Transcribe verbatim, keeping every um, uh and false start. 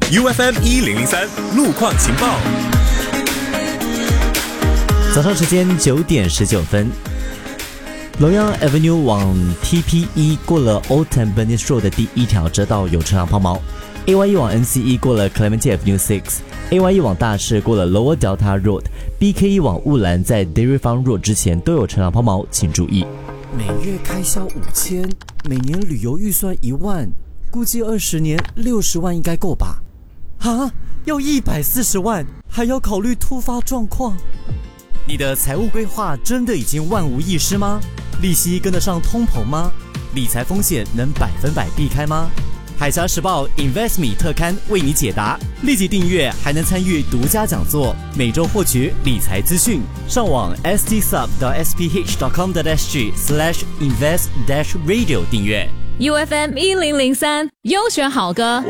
U F M 一零零三路况情报。 早上时间九点十九分，龙阳 Avenue 往 T P 一过了 Old Tampines Road 的第一条车道有车辆抛锚 ，A Y 一往 N C 一过了 Clementi Avenue 六 ，A Y 一往大市过了 Lower Delta Road，B K 一往雾兰在 Dairy Farm Road 之前都有车辆抛锚，请注意。 每月开销五千，每年旅游预算一万，估计二十年六十万应该够吧？啊，要一百四十万，还要考虑突发状况。你的财务规划真的已经万无一失吗？利息跟得上通膨吗？理财风险能百分百避开吗？海峡时报 InvestMe 特刊为你解答，立即订阅还能参与独家讲座，每周获取理财资讯。上网 s t sub dot s p h dot com dot s g slash invest dash radio 订阅。 U F M 一零零三优选好歌。